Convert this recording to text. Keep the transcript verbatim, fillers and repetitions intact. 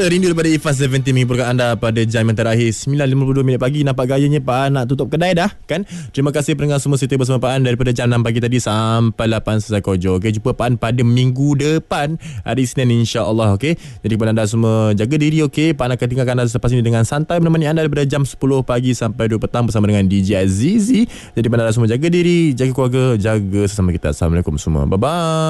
Rindu daripada Ifas tujuh puluh menghiburkan anda pada jam yang terakhir sembilan lima puluh dua minit pagi. Nampak gayanya Pak An nak tutup kedai dah kan. Terima kasih pendengar semua setia bersama Pak An daripada jam enam pagi tadi sampai lapan selesai kojo. Okey, jumpa Pak An pada minggu depan hari Isnin insya-Allah. Okey. Jadi kepada anda semua jaga diri. Okey, Pak An akan tinggalkan anda selepas ini dengan santai menemani anda daripada jam sepuluh pagi sampai dua petang bersama dengan D J Azizi. Jadi kepada anda semua jaga diri, jaga keluarga, jaga sesama kita. Assalamualaikum semua. Bye bye.